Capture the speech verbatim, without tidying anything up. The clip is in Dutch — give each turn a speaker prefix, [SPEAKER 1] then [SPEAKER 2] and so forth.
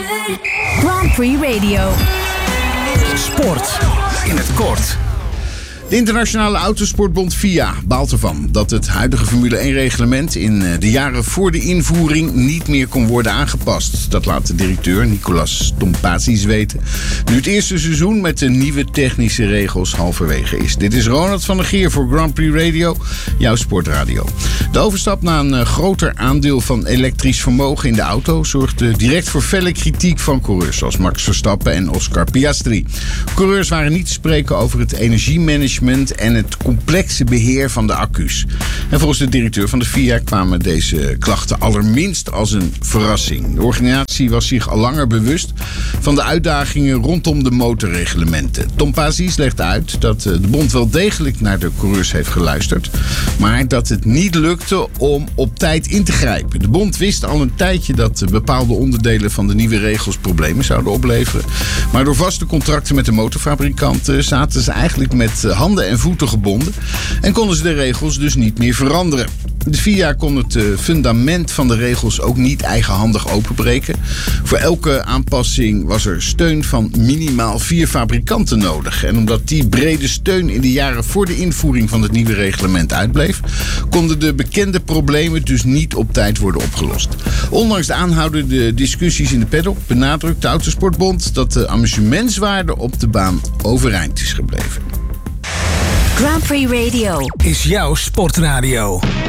[SPEAKER 1] Grand Prix Radio.
[SPEAKER 2] Sport in het kort.
[SPEAKER 3] De internationale autosportbond F I A baalt ervan dat het huidige Formule één-reglement in de jaren voor de invoering niet meer kon worden aangepast. Dat laat de directeur Nicolas Tompazis weten, nu het eerste seizoen met de nieuwe technische regels halverwege is. Dit is Ronald van der Geer voor Grand Prix Radio, jouw sportradio. De overstap naar een groter aandeel van elektrisch vermogen in de auto zorgde direct voor felle kritiek van coureurs zoals Max Verstappen en Oscar Piastri. Coureurs waren niet te spreken over het energiemanagement en het complexe beheer van de accu's. En volgens de directeur van de F I A kwamen deze klachten allerminst als een verrassing. De organisatie was zich al langer bewust van de uitdagingen rondom de motorreglementen. Tompazis legt uit dat de bond wel degelijk naar de coureurs heeft geluisterd, maar dat het niet lukte om op tijd in te grijpen. De bond wist al een tijdje dat bepaalde onderdelen van de nieuwe regels problemen zouden opleveren. Maar door vaste contracten met de motorfabrikanten zaten ze eigenlijk met handen en voeten gebonden en konden ze de regels dus niet meer veranderen. De F I A kon het fundament van de regels ook niet eigenhandig openbreken. Voor elke aanpassing was er steun van minimaal vier fabrikanten nodig. En omdat die brede steun in de jaren voor de invoering van het nieuwe reglement uitbleef, konden de bekende problemen dus niet op tijd worden opgelost. Ondanks de aanhoudende discussies in de paddock benadrukt de Autosportbond dat de amusementswaarde op de baan overeind is gebleven.
[SPEAKER 1] Grand Prix Radio
[SPEAKER 2] is jouw sportradio.